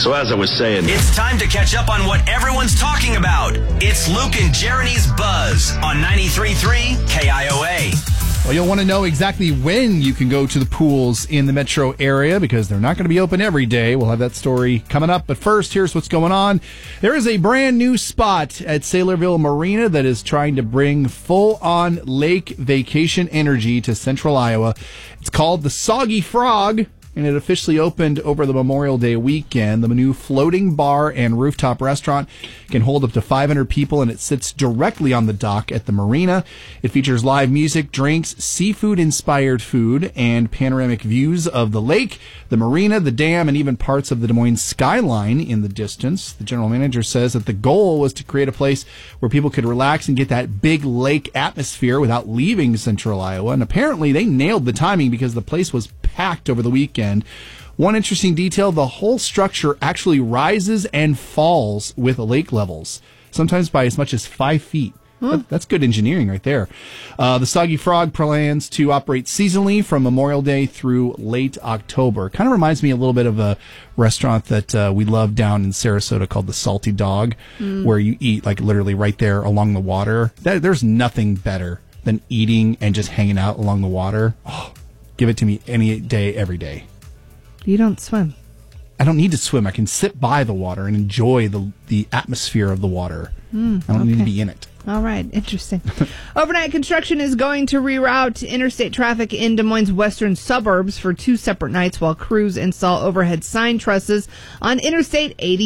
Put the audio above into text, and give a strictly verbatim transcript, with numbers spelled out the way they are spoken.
So as I was saying, it's time to catch up on what everyone's talking about. It's Luke and Jeremy's Buzz on ninety-three point three K I O A. Well, you'll want to know exactly when you can go to the pools in the metro area because they're not going to be open every day. We'll have that story coming up. But first, here's what's going on. There is a brand new spot at Saylorville Marina that is trying to bring full-on lake vacation energy to central Iowa. It's called the Soggy Frog, and it officially opened over the Memorial Day weekend. The new floating bar and rooftop restaurant can hold up to five hundred people, and it sits directly on the dock at the marina. It features live music, drinks, seafood-inspired food, and panoramic views of the lake, the marina, the dam, and even parts of the Des Moines skyline in the distance. The general manager says that the goal was to create a place where people could relax and get that big lake atmosphere without leaving central Iowa. And apparently they nailed the timing because the place was packed over the weekend. One interesting detail, the whole structure actually rises and falls with lake levels, sometimes by as much as five feet. Hmm. That, that's good engineering right there. Uh, the Soggy Frog plans to operate seasonally from Memorial Day through late October. Kind of reminds me a little bit of a restaurant that uh, we love down in Sarasota called the Salty Dog, Mm. where you eat like literally right there along the water. That, there's nothing better than eating and just hanging out along the water. Oh, give it to me any day, every day. You don't swim. I don't need to swim. I can sit by the water and enjoy the the atmosphere of the water. Mm, I don't need to okay. be in it. All right, interesting. Overnight construction is going to reroute interstate traffic in Des Moines' western suburbs for two separate nights while crews install overhead sign trusses on Interstate eighty.